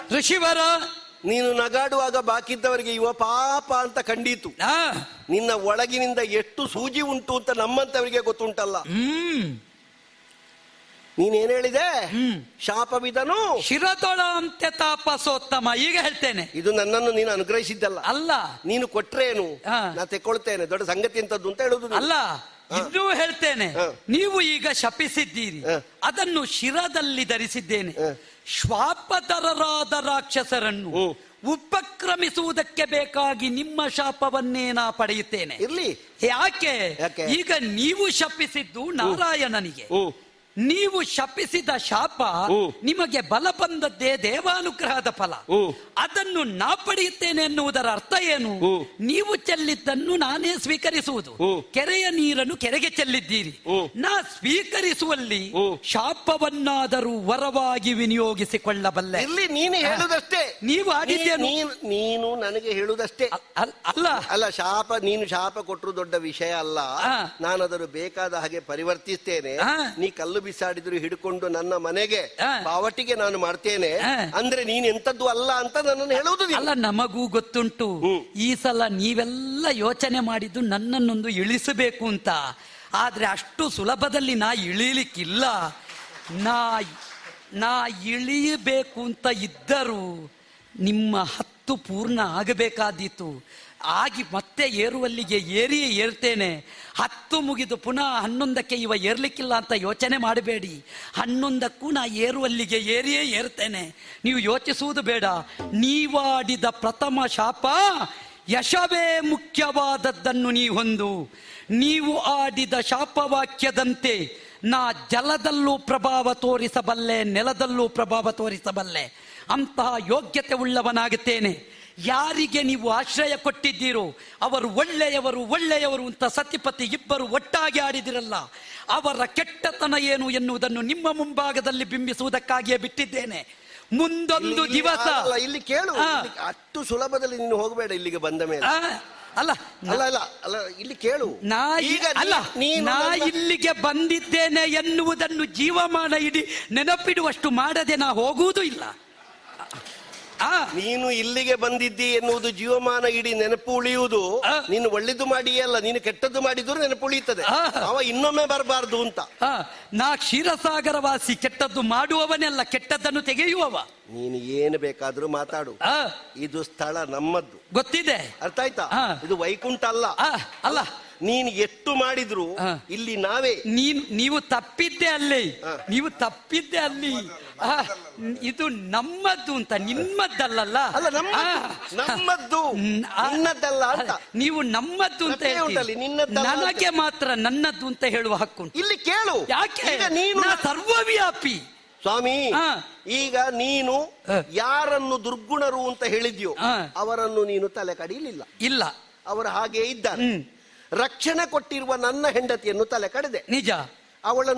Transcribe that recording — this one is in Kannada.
ಋಷಿವರ, ನೀನು ನಗಾಡುವಾಗ ಬಾಕಿದ್ದವರಿಗೆ ಇವ ಪಾಪ ಅಂತ ಕಂಡೀತು. ನಿನ್ನ ಒಳಗಿನಿಂದ ಎಷ್ಟು ಸೂಜಿ ಉಂಟು ಅಂತ ನಮ್ಮಂತವರಿಗೆ ಗೊತ್ತುಂಟಲ್ಲ. ನೀನೇನ್ ಹೇಳಿದೆ? ಶಾಪವಿದನು ಶಿರತೊಳ ಅಂತ್ಯ ತಾಪಸೋತ್ತಮ. ಈಗ ಹೇಳ್ತೇನೆ, ಇದು ನನ್ನನ್ನು ನೀನು ಅನುಗ್ರಹಿಸಿದ್ದಲ್ಲ. ಅಲ್ಲ, ನೀನು ಕೊಟ್ರೇನು ನಾ ತೆಕ್ಕೊಳ್ತೇನೆ, ದೊಡ್ಡ ಸಂಗತಿ ಅಂತದ್ದು ಅಂತ ಹೇಳುದು ಅಲ್ಲ. ಇನ್ನೂ ಹೇಳ್ತೇನೆ, ನೀವು ಈಗ ಶಪಿಸಿದ್ದೀರಿ, ಅದನ್ನು ಶಿರದಲ್ಲಿ ಧರಿಸಿದ್ದೇನೆ. ಶ್ವಾಪಧರರಾದ ರಾಕ್ಷಸರನ್ನು ಉಪಕ್ರಮಿಸುವುದಕ್ಕೆ ಬೇಕಾಗಿ ನಿಮ್ಮ ಶಾಪವನ್ನೇ ನಾ ಪಡೆಯುತ್ತೇನೆ. ಇರ್ಲಿ. ಯಾಕೆ? ಈಗ ನೀವು ಶಪಿಸಿದ್ದು ನಾರಾಯಣನಿಗೆ. ನೀವು ಶಪಿಸಿದ ಶಾಪ ನಿಮಗೆ ಬಲ ಬಂದದ್ದೇ ದೇವಾನುಗ್ರಹದ ಫಲ. ಅದನ್ನು ನಾ ಪಡೆಯುತ್ತೇನೆ ಎನ್ನುವುದರ ಅರ್ಥ ಏನು? ನೀವು ಚೆಲ್ಲಿದ್ದನ್ನು ನಾನೇ ಸ್ವೀಕರಿಸುವುದು. ಕೆರೆಯ ನೀರನ್ನು ಕೆರೆಗೆ ಚೆಲ್ಲಿದ್ದೀರಿ, ನಾ ಸ್ವೀಕರಿಸುವಲ್ಲಿ ಶಾಪವನ್ನಾದರೂ ವರವಾಗಿ ವಿನಿಯೋಗಿಸಿಕೊಳ್ಳಬಲ್ಲೆ. ಇಲ್ಲಿ ನೀನು ಹೇಳುದಷ್ಟೇ. ನೀವು ಆಗಿದ್ದೇನು? ನೀನು ನನಗೆ ಹೇಳುದಷ್ಟೇ. ಅಲ್ಲ ಅಲ್ಲ, ಶಾಪ ನೀನು ಶಾಪ ಕೊಟ್ಟರು ದೊಡ್ಡ ವಿಷಯ ಅಲ್ಲ. ನಾನು ಅದನ್ನು ಬೇಕಾದ ಹಾಗೆ ಪರಿವರ್ತಿಸ್ತೇನೆ. ನೀ ಕಲ್ಲು ಬಿಸಾಡಿದ್ರು ಹಿಡ್ಕೊಂಡು ನನ್ನ ಮನೆಗೆ ಪಾವಟಿಗೆ ನಾನು ಮಾಡ್ತೇನೆ ಅಂದ್ರೆ ನೀನ್ ಎಂತದ್ದು ಅಲ್ಲ ಅಂತ ನನ್ನನ್ನು ಹೇಳುವುದು ಅಲ್ಲ. ನಮಗೂ ಗೊತ್ತುಂಟು, ಈ ಸಲ ನೀವೆಲ್ಲ ಯೋಚನೆ ಮಾಡಿದ್ದು ನನ್ನನ್ನೊಂದು ಇಳಿಸಬೇಕು ಅಂತ. ಆದ್ರೆ ಅಷ್ಟು ಸುಲಭದಲ್ಲಿ ನಾ ಇಳಿಲಿಕ್ಕಿಲ್ಲ. ನಾ ಇಳಿಯಬೇಕು ಅಂತ ಇದ್ದರೂ ನಿಮ್ಮ 10 ಪೂರ್ಣ ಆಗಬೇಕಾದೀತು. ಆಗಿ ಮತ್ತೆ ಏರುವಲ್ಲಿಗೆ ಏರ್ತೇನೆ. 10 ಮುಗಿದು ಪುನಃ 11ಕ್ಕೆ ಇವ ಏರ್ಲಿಕ್ಕಿಲ್ಲ ಅಂತ ಯೋಚನೆ ಮಾಡಬೇಡಿ. 11ಕ್ಕೂ ನಾ ಏರುವಲ್ಲಿಗೆ ಏರ್ತೇನೆ. ನೀವು ಯೋಚಿಸುವುದು ಬೇಡ. ನೀವಾಡಿದ ಪ್ರಥಮ ಶಾಪ ಯಶವೇ ಮುಖ್ಯವಾದದ್ದನ್ನು ನೀವೊಂದು. ನೀವು ಆಡಿದ ಶಾಪವಾಕ್ಯದಂತೆ ನಾ ಜಲದಲ್ಲೂ ಪ್ರಭಾವ ತೋರಿಸಬಲ್ಲೆ, ನೆಲದಲ್ಲೂ ಪ್ರಭಾವ ತೋರಿಸಬಲ್ಲೆ. ಅಂತಹ ಯೋಗ್ಯತೆ ಉಳ್ಳವನಾಗುತ್ತೇನೆ. ಯಾರಿಗೆ ನೀವು ಆಶ್ರಯ ಕೊಟ್ಟಿದ್ದೀರೋ ಅವರು ಒಳ್ಳೆಯವರು ಅಂತ ಸತಿಪತಿ ಇಬ್ಬರು ಒಟ್ಟಾಗಿ ಆಡಿದಿರಲ್ಲ. ಅವರ ಕೆಟ್ಟತನ ಏನು ಎನ್ನುವುದನ್ನು ನಿಮ್ಮ ಮುಂಭಾಗದಲ್ಲಿ ಬಿಂಬಿಸುವುದಕ್ಕಾಗಿಯೇ ಬಿಟ್ಟಿದ್ದೇನೆ. ಮುಂದೊಂದು ದಿವಸ ಇಲ್ಲಿ ಕೇಳು, ಅಷ್ಟು ಸುಲಭದಲ್ಲಿ ನೀನು ಹೋಗಬೇಡ ಇಲ್ಲಿಗೆ ಬಂದ ಮೇಲೆ. ಅಲ್ಲ ಅಲ್ಲ ಅಲ್ಲ ಅಲ್ಲ ಇಲ್ಲಿ ಕೇಳು, ನಾ ಇಲ್ಲಿಗೆ ಬಂದಿದ್ದೇನೆ ಎನ್ನುವುದನ್ನು ಜೀವಮಾನ ಇಡೀ ನೆನಪಿಡುವಷ್ಟು ಮಾಡದೆ ನಾ ಹೋಗುವುದೂ ಇಲ್ಲ. ನೀನು ಇಲ್ಲಿಗೆ ಬಂದಿದ್ದಿ ಎನ್ನುವುದು ಜೀವಮಾನ ಇಡೀ ನೆನಪು ಉಳಿಯುವುದು. ನೀನು ಒಳ್ಳೆದು ಮಾಡಿಯೇ ಅಲ್ಲ, ನೀನು ಕೆಟ್ಟದ್ದು ಮಾಡಿದ್ರು ನೆನಪು ಉಳಿಯುತ್ತದೆ. ಅವ ಇನ್ನೊಮ್ಮೆ ಬರಬಾರ್ದು ಅಂತ. ನಾ ಕ್ಷೀರಸಾಗರವಾಸಿ, ಕೆಟ್ಟದ್ದು ಮಾಡುವವನೆಲ್ಲ, ಕೆಟ್ಟದ್ದನ್ನು ತೆಗೆಯುವವ. ನೀನು ಏನು ಬೇಕಾದ್ರೂ ಮಾತಾಡು, ಇದು ಸ್ಥಳ ನಮ್ಮದ್ದು, ಗೊತ್ತಿದೆ, ಅರ್ಥ ಆಯ್ತಾ? ಇದು ವೈಕುಂಠ ಅಲ್ಲ. ಅಲ್ಲ, ನೀನು ಎಷ್ಟು ಮಾಡಿದ್ರು ಇಲ್ಲಿ ನಾವೇ. ನೀವು ತಪ್ಪಿದ್ದೆ ಅಲ್ಲಿ, ನೀವು ತಪ್ಪಿದ್ದೆ ಅಲ್ಲಿ. ಇದು ನಮ್ಮದ್ದು ಅಂತ, ನಿಮ್ಮದ್ದಲ್ಲ. ಅಲ್ಲ, ನಮ್ಮದ್ದು ನಿನ್ನದ್ದಲ್ಲ ಅಂತ. ನೀವು ನಮ್ಮದ್ದು ಅಂತ ಹೇಳಿ ನನಗೆ ಮಾತ್ರ ನನ್ನದ್ದು ಅಂತ ಹೇಳುವ ಹಕ್ಕು ಇಲ್ಲಿ ಕೇಳು. ಯಾಕೆ? ನೀನು ಸರ್ವವ್ಯಾಪಿ ಸ್ವಾಮಿ. ಈಗ ನೀನು ಯಾರನ್ನು ದುರ್ಗುಣರು ಅಂತ ಹೇಳಿದ್ಯೋ ಅವರನ್ನು ನೀನು ತಲೆ ಕಡಿಲಿಲ್ಲ. ಇಲ್ಲ, ಅವರು ಹಾಗೆ ಇದ್ದಾರೆ. ರಕ್ಷಣೆ ಕೊಟ್ಟಿರುವ ನನ್ನ ಹೆಂಡತಿಯನ್ನು ತಲೆ ಕಡಿದೆ, ನಿಜ. ಅವಳನ್ನು